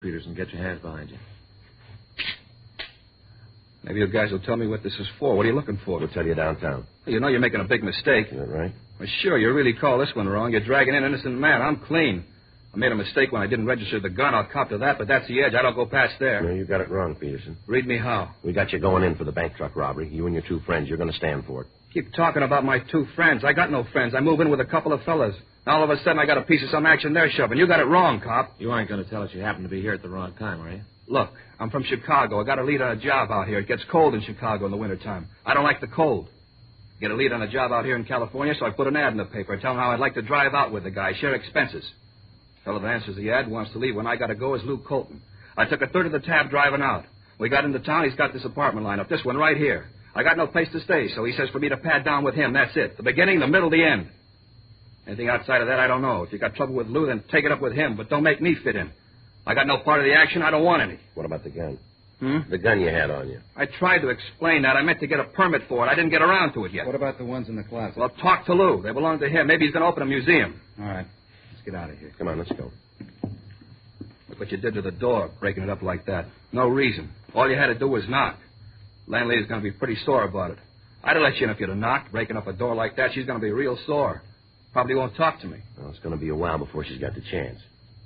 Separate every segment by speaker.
Speaker 1: Peterson. Get your hands behind you.
Speaker 2: Maybe you guys will tell me what this is for. What are you looking for?
Speaker 3: We'll tell you downtown.
Speaker 2: You know you're making a big mistake.
Speaker 3: Is that right?
Speaker 2: Well, sure, you really call this one wrong. You're dragging in an innocent man. I'm clean. I made a mistake when I didn't register the gun. I'll cop to that, but that's the edge. I don't go past there.
Speaker 3: No, you got it wrong, Peterson.
Speaker 2: Read me how.
Speaker 3: We got you going in for the bank truck robbery. You and your two friends, you're going to stand for it.
Speaker 2: Keep talking about my two friends. I got no friends. I move in with a couple of fellas. Now, all of a sudden, I got a piece of some action they're shoving. You got it wrong, cop.
Speaker 1: You aren't going to tell us you happen to be here at the wrong time, are you?
Speaker 2: Look, I'm from Chicago. I got a lead on a job out here. It gets cold in Chicago in the wintertime. I don't like the cold. Get a lead on a job out here in California, so I put an ad in the paper. Tell him how I'd like to drive out with the guy, share expenses. Fellow that answers the ad wants to leave when I got to go is Lou Colton. I took a third of the tab driving out. We got into town. He's got this apartment lined up, this one right here. I got no place to stay, so he says for me to pad down with him. That's it. The beginning, the middle, the end. Anything outside of that, I don't know. If you got trouble with Lou, then take it up with him, but don't make me fit in. I got no part of the action. I don't want any.
Speaker 3: What about the gun?
Speaker 2: Hmm?
Speaker 3: The gun you had on you.
Speaker 2: I tried to explain that. I meant to get a permit for it. I didn't get around to it yet.
Speaker 4: What about the ones in the closet?
Speaker 2: Well, talk to Lou. They belong to him. Maybe he's going to open a museum.
Speaker 4: All right. Let's get out of here.
Speaker 3: Come on, let's go.
Speaker 2: Look what you did to the door, breaking it up like that. No reason. All you had to do was knock. Landlady's going to be pretty sore about it. I'd have let you in if you'd have knocked. Breaking up a door like that, she's going to be real sore. Probably won't talk to me.
Speaker 3: Well, it's going to be a while before she's got the chance.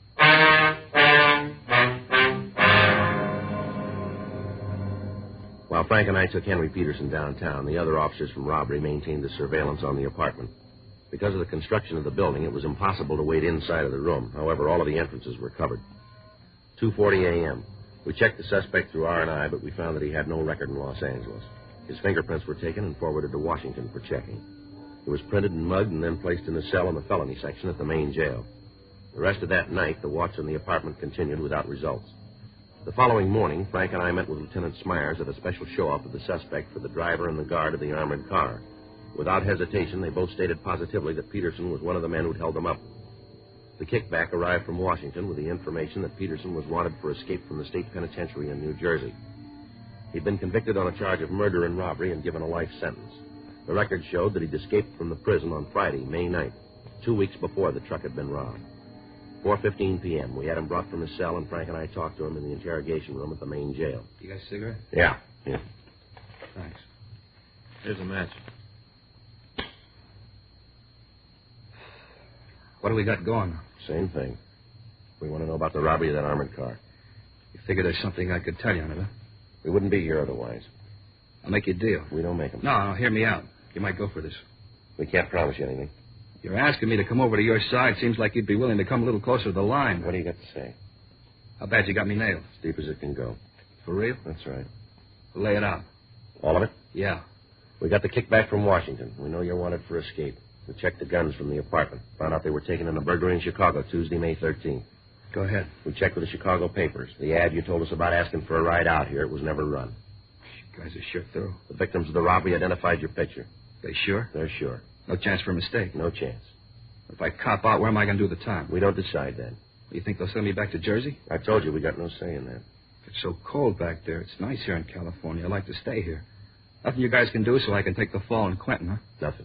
Speaker 3: While Frank and I took Henry Peterson downtown, the other officers from robbery maintained the surveillance on the apartment. Because of the construction of the building, it was impossible to wait inside of the room. However, all of the entrances were covered. 2:40 a.m. We checked the suspect through R&I, but we found that he had no record in Los Angeles. His fingerprints were taken and forwarded to Washington for checking. He was printed and mugged and then placed in a cell in the felony section at the main jail. The rest of that night, the watch on the apartment continued without results. The following morning, Frank and I met with Lieutenant Smyers at a special show-off of the suspect for the driver and the guard of the armored car. Without hesitation, they both stated positively that Peterson was one of the men who'd held them up. The kickback arrived from Washington with the information that Peterson was wanted for escape from the state penitentiary in New Jersey. He'd been convicted on a charge of murder and robbery and given a life sentence. The record showed that he'd escaped from the prison on Friday, May 9th, 2 weeks before the truck had been robbed. 4:15 p.m. We had him brought from his cell, and Frank and I talked to him in the interrogation room at the main jail.
Speaker 2: You guys cigarette?
Speaker 3: Yeah.
Speaker 2: Thanks.
Speaker 1: Here's a match.
Speaker 2: What do we got going?
Speaker 3: Same thing. We want to know about the robbery of that armored car.
Speaker 2: You figure there's something I could tell you on it, huh?
Speaker 3: We wouldn't be here otherwise.
Speaker 2: I'll make you a deal.
Speaker 3: We don't make them.
Speaker 2: No, hear me out. You might go for this.
Speaker 3: We can't promise you anything.
Speaker 2: You're asking me to come over to your side. Seems like you'd be willing to come a little closer to the line.
Speaker 3: What do you got to say?
Speaker 2: How bad you got me nailed?
Speaker 3: As deep as it can go.
Speaker 2: For real?
Speaker 3: That's right.
Speaker 2: Lay it out.
Speaker 3: All of it?
Speaker 2: Yeah.
Speaker 3: We got the kickback from Washington. We know you're wanted for escape. We checked the guns from the apartment. Found out they were taken in a burglary in Chicago Tuesday, May 13th.
Speaker 2: Go ahead.
Speaker 3: We checked with the Chicago papers. The ad you told us about asking for a ride out here, it was never run.
Speaker 2: You guys are sure thorough.
Speaker 3: The victims of the robbery identified your picture.
Speaker 2: They sure?
Speaker 3: They're sure.
Speaker 2: No chance for a mistake?
Speaker 3: No chance.
Speaker 2: If I cop out, where am I going to do the time?
Speaker 3: We don't decide that.
Speaker 2: You think they'll send me back to Jersey?
Speaker 3: I told you we got no say in that.
Speaker 2: It's so cold back there. It's nice here in California. I'd like to stay here. Nothing you guys can do so I can take the fall in Quentin, huh?
Speaker 3: Nothing.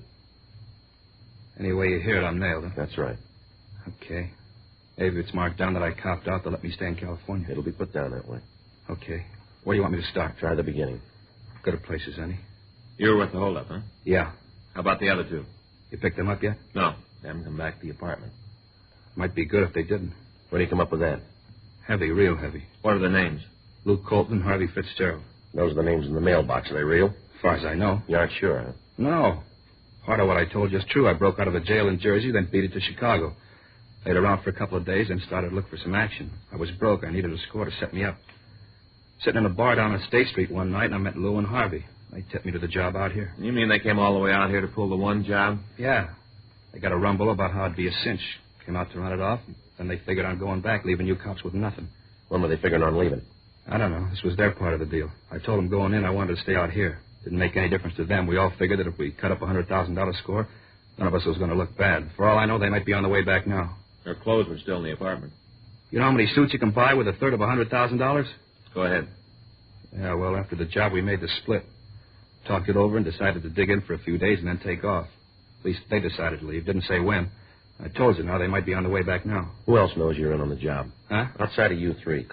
Speaker 2: Anyway you hear it, I'm nailed, huh?
Speaker 3: That's right.
Speaker 2: Okay. Maybe if it's marked down that I copped out, they'll let me stay in California.
Speaker 3: It'll be put down that way.
Speaker 2: Okay. Where do you want me to start?
Speaker 3: Try the beginning.
Speaker 2: Good a place as any.
Speaker 1: You were with the holdup, huh?
Speaker 2: Yeah.
Speaker 1: How about the other two?
Speaker 2: You picked them up yet?
Speaker 1: No. They haven't come back to the apartment.
Speaker 2: Might be good if they didn't.
Speaker 3: Where do you come up with that?
Speaker 2: Heavy, real heavy.
Speaker 1: What are the names?
Speaker 2: Luke Colton, Harvey Fitzgerald.
Speaker 3: Those are the names in the mailbox. Are they real?
Speaker 2: As far as I know.
Speaker 3: You aren't sure, huh?
Speaker 2: No. Part of what I told you is true. I broke out of a jail in Jersey, then beat it to Chicago. Laid around for a couple of days, then started to look for some action. I was broke. I needed a score to set me up. Sitting in a bar down on State Street one night, and I met Lou and Harvey. They tipped me to the job out here.
Speaker 1: You mean they came all the way out here to pull the one job?
Speaker 2: Yeah. They got a rumble about how it'd be a cinch. Came out to run it off. Then they figured on going back, leaving you cops with nothing.
Speaker 3: When were they figuring on leaving?
Speaker 2: I don't know. This was their part of the deal. I told them going in I wanted to stay out here. Didn't make any difference to them. We all figured that if we cut up a $100,000 score, none of us was going to look bad. For all I know, they might be on the way back now.
Speaker 1: Their clothes were still in the apartment.
Speaker 2: You know how many suits you can buy with a third of $100,000?
Speaker 1: Go ahead.
Speaker 2: Yeah, well, after the job, we made the split. Talked it over and decided to dig in for a few days and then take off. At least they decided to leave. Didn't say when. I told you now they might be on the way back now.
Speaker 3: Who else knows you're in on the job?
Speaker 2: Huh?
Speaker 3: Outside of you three.